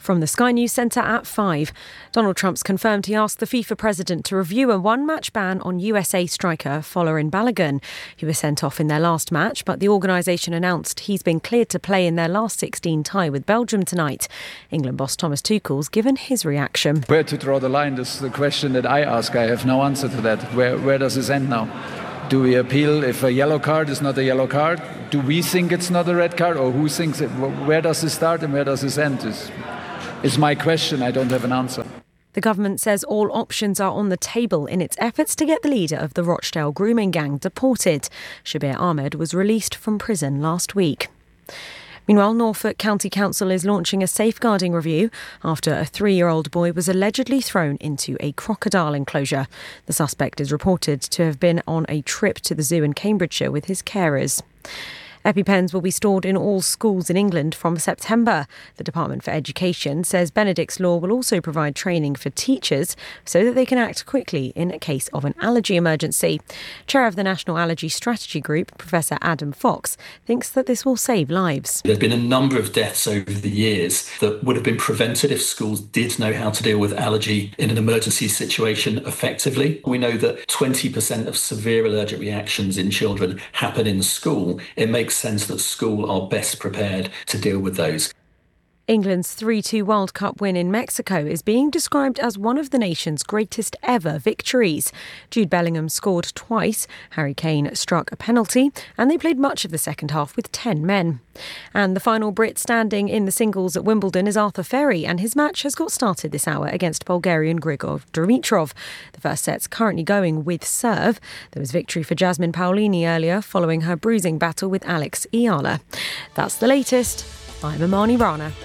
From the Sky News Centre at 5. Donald Trump's confirmed he asked the FIFA president to review a one-match ban on USA striker Folarin Balogun. He was sent off in their last match, but the organisation announced he's been cleared to play in their last 16 tie with Belgium tonight. England boss Thomas Tuchel's given his reaction. Where to draw the line is the question that I ask. I have no answer to that. Where does this end now? Do we appeal if a yellow card is not a yellow card? Do we think it's not a red card, or who thinks it? Where does this start and where does this end? Is my question. I don't have an answer. The government says all options are on the table in its efforts to get the leader of the Rochdale grooming gang deported. Shabir Ahmed was released from prison last week. Meanwhile, Norfolk County Council is launching a safeguarding review after a 3-year-old boy was allegedly thrown into a crocodile enclosure. The suspect is reported to have been on a trip to the zoo in Cambridgeshire with his carers. EpiPens will be stored in all schools in England from September. The Department for Education says Benedict's Law will also provide training for teachers so that they can act quickly in a case of an allergy emergency. Chair of the National Allergy Strategy Group, Professor Adam Fox, thinks that this will save lives. There have been a number of deaths over the years that would have been prevented if schools did know how to deal with allergy in an emergency situation effectively. We know that 20% of severe allergic reactions in children happen in school. It makes sense that school are best prepared to deal with those. England's 3-2 World Cup win in Mexico is being described as one of the nation's greatest ever victories. Jude Bellingham scored twice, Harry Kane struck a penalty, and they played much of the second half with 10 men. And the final Brit standing in the singles at Wimbledon is Arthur Ferry, and his match has got started this hour against Bulgarian Grigor Dimitrov. The first set's currently going with serve. There was victory for Jasmine Paolini earlier following her bruising battle with Alex Iala. That's the latest. I'm Amani Rana.